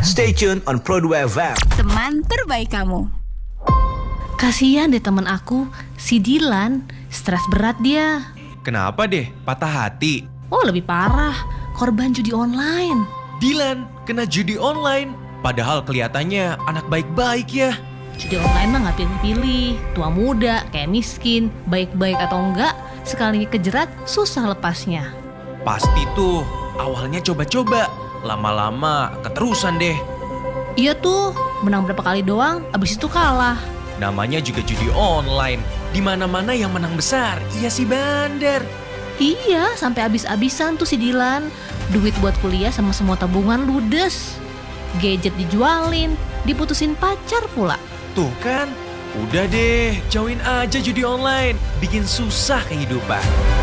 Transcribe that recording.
Stay tuned on Pro2 FM. Teman terbaik kamu. Kasian deh temen aku, si Dilan, stres berat dia. Kenapa deh? Patah hati? Oh lebih parah, korban judi online. Dilan kena judi online. Padahal kelihatannya anak baik-baik ya. Judi online mah gak pilih-pilih, tua muda, kayak miskin, baik-baik atau enggak, sekali kejerat susah lepasnya. Pasti tuh awalnya coba-coba, lama-lama keterusan deh. Iya tuh, menang berapa kali doang, abis itu kalah. Namanya juga judi online. Di mana-mana yang menang besar, iya si bandar. Iya, sampai abis-abisan tuh si Dilan. Duit buat kuliah sama semua tabungan ludes. Gadget dijualin, diputusin pacar pula. Tuh kan, udah deh, jauhin aja judi online. Bikin susah kehidupan.